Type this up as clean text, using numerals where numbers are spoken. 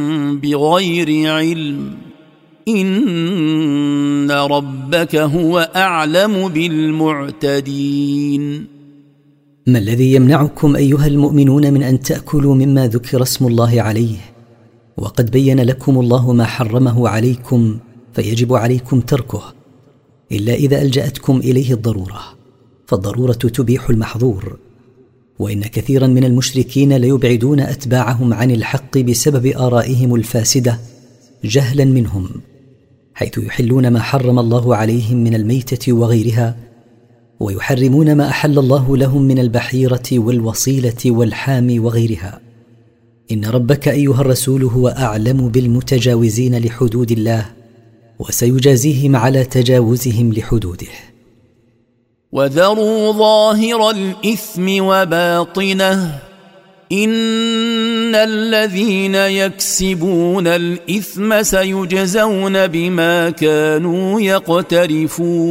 بغير علم إن ربك هو أعلم بالمعتدين. ما الذي يمنعكم أيها المؤمنون من أن تأكلوا مما ذكر اسم الله عليه وقد بين لكم الله ما حرمه عليكم فيجب عليكم تركه إلا إذا ألجأتكم إليه الضرورة، فالضرورة تبيح المحظور. وإن كثيرا من المشركين ليبعدون أتباعهم عن الحق بسبب آرائهم الفاسدة جهلا منهم، حيث يحلون ما حرم الله عليهم من الميتة وغيرها، ويحرمون ما أحل الله لهم من البحيرة والوصيلة والحام وغيرها. إن ربك أيها الرسول هو أعلم بالمتجاوزين لحدود الله، وسيجازيهم على تجاوزهم لحدوده. وذروا ظاهر الإثم وباطنه إن الذين يكسبون الإثم سيجزون بما كانوا يقترفون.